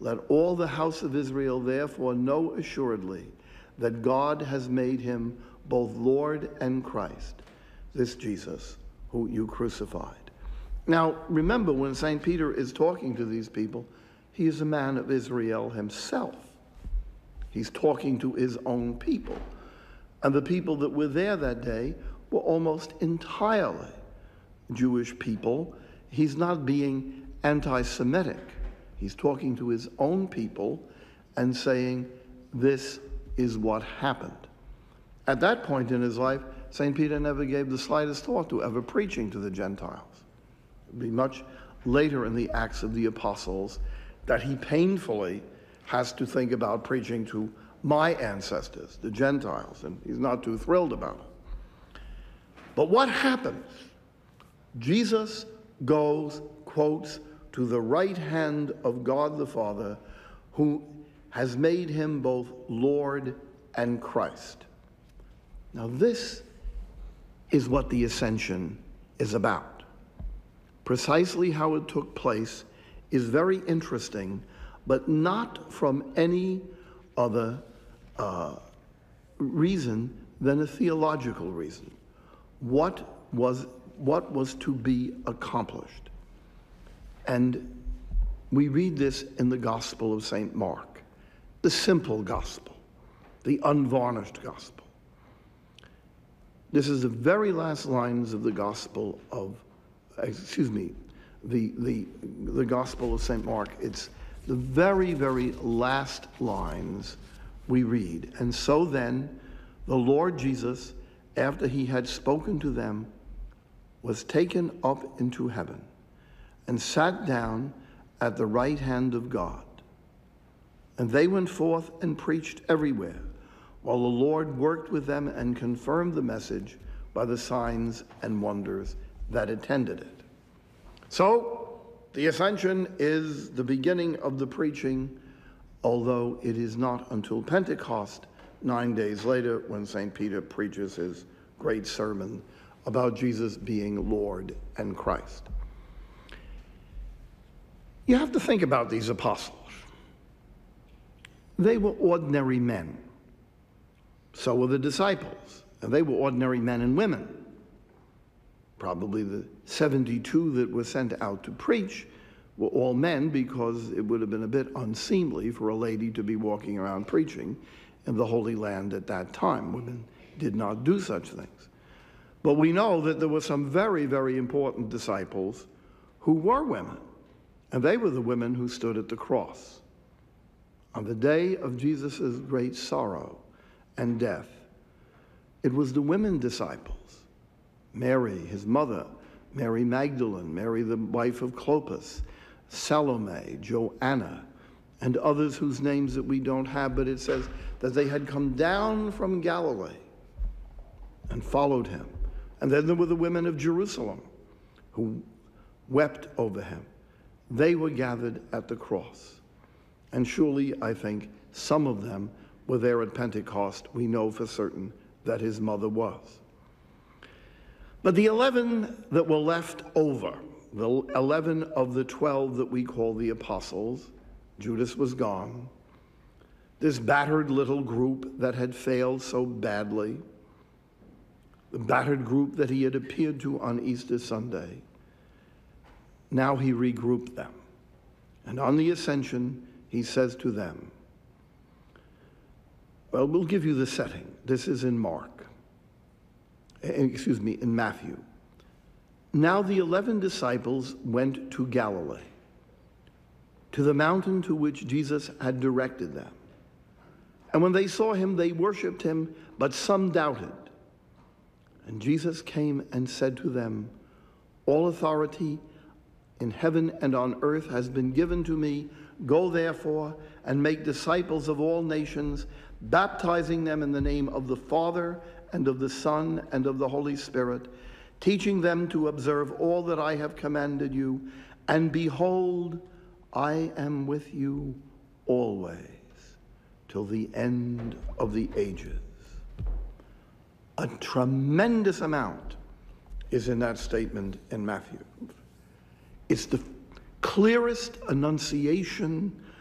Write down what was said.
Let all the house of Israel therefore know assuredly that God has made him both Lord and Christ, this Jesus who you crucified. Now, remember, when St. Peter is talking to these people, he is a man of Israel himself. He's talking to his own people. And the people that were there that day were almost entirely Jewish people. He's not being anti-Semitic. He's talking to his own people and saying, this is what happened. At that point in his life, St. Peter never gave the slightest thought to ever preaching to the Gentiles. It would be much later in the Acts of the Apostles that he painfully has to think about preaching to my ancestors, the Gentiles, and he's not too thrilled about it. But what happens? Jesus goes, quotes, to the right hand of God the Father, who has made him both Lord and Christ. Now this is what the ascension is about. Precisely how it took place is very interesting, but not from any other reason than a theological reason. What was to be accomplished? And we read this in the Gospel of St. Mark, the simple gospel, the unvarnished gospel. This is the very last lines of the Gospel of, the Gospel of St. Mark. It's the very, very last lines we read. And so then, the Lord Jesus, after he had spoken to them, was taken up into heaven and sat down at the right hand of God. And they went forth and preached everywhere, while the Lord worked with them and confirmed the message by the signs and wonders that attended it. So, the Ascension is the beginning of the preaching, although it is not until Pentecost, 9 days later, when St. Peter preaches his great sermon about Jesus being Lord and Christ. You have to think about these apostles. They were ordinary men. So were the disciples, and they were ordinary men and women. Probably the 72 that were sent out to preach were all men, because it would have been a bit unseemly for a lady to be walking around preaching in the Holy Land at that time. Women did not do such things. But we know that there were some very, very important disciples who were women, and they were the women who stood at the cross. On the day of Jesus' great sorrow and death, it was the women disciples, Mary, his mother, Mary Magdalene, Mary the wife of Clopas, Salome, Joanna, and others whose names that we don't have, but it says that they had come down from Galilee and followed him. And then there were the women of Jerusalem who wept over him. They were gathered at the cross. And surely, I think, some of them were there at Pentecost. We know for certain that his mother was. But the 11 that were left over, the 11 of the 12 that we call the apostles, Judas was gone. This battered little group that had failed so badly, the battered group that he had appeared to on Easter Sunday, now he regrouped them. And on the Ascension, he says to them, well, we'll give you the setting. This is in in Matthew. Now the 11 disciples went to Galilee, to the mountain to which Jesus had directed them. And when they saw him, they worshiped him, but some doubted. And Jesus came and said to them, all authority in heaven and on earth has been given to me. Go therefore and make disciples of all nations, baptizing them in the name of the Father and of the Son and of the Holy Spirit, teaching them to observe all that I have commanded you. And behold, I am with you always till the end of the ages. A tremendous amount is in that statement in Matthew. It's the clearest enunciation